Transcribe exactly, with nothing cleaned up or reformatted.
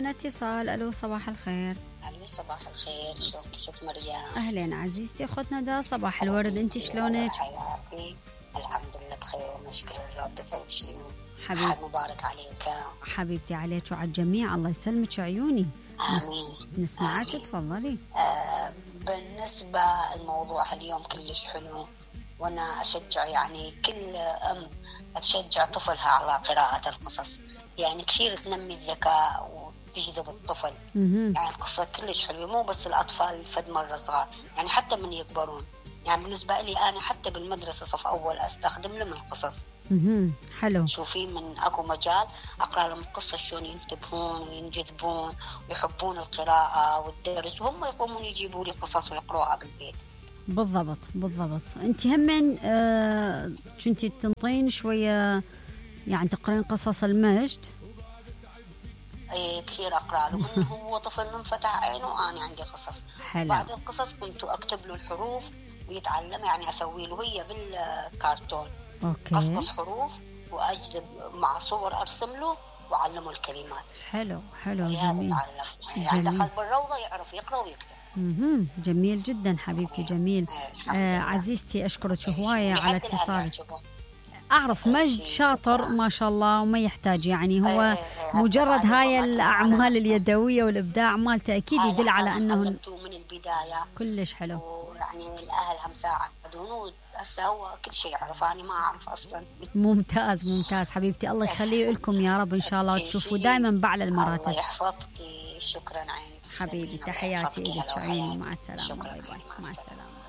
معنا اتصال. ألو صباح الخير. ألو صباح الخير. شلونك ست مريم؟ أهلين عزيزتي أخت ندى، صباح الورد، أنت شلونك؟ حياتي الحمد لله بخير ونشكر الرب كل شيء. حبيب حد مبارك عليك حبيبتي، عليك وعلى الجميع، الله يسلمك عيوني. آمين. نسمعك تفضلي. آه بالنسبة الموضوع اليوم كلش حلو، وأنا أشجع يعني كل أم تشجع طفلها على قراءة القصص، يعني كثير تنمي الذكاء وتجذب الطفل. مهم. يعني القصة كلش حلوة، مو بس الأطفال فد مرة صغار، يعني حتى من يكبرون. يعني بالنسبة لي أنا حتى بالمدرسة صف أول أستخدم لهم القصص. مهم. حلو. شوفي من أكو مجال أقرأ لهم القصة شلون ينتبهون وينجذبون ويحبون القراءة والدرس، وهم يقومون يجيبوا لي قصص ويقرأوها بالبيت. بالضبط بالضبط. أنت همين آه كنتي تنطين شوية يعني تقرين قصص المجد. ايه كثير اقرا له، من هو طفل منفتح عينه وانا عندي قصص. حلو. بعد القصص كنت اكتب له الحروف ويتعلم، يعني اسوي له هي بالكرتون اوكي. قصقص حروف واجذب مع صور ارسم له واعلمه الكلمات. حلو حلو جميل. جميل. يعني دخل بالروضه يعرف يقرا ويكتب. مهم. جميل جدا حبيبتي، جميل. آه عزيزتي أشكرك هواية على اتصالك. أعرف مجد شاطر ما شاء الله وما يحتاج، يعني هو مجرد هاي الأعمال اليدوية والإبداع مالته أكيد يدل على أنه من البداية كلش حلو. ويعني الأهل هم ساعدونه، هسه هو كل شيء يعرف، أنا ما أعرف أصلا. ممتاز ممتاز حبيبتي، الله يخليه لكم يا رب إن شاء الله، وتشوفوا دائما بعلى المراتب. الله يحفظك. شكرا عيني حبيبي، تحياتي إلك عيني، مع السلامة. باي باي. مع السلامة.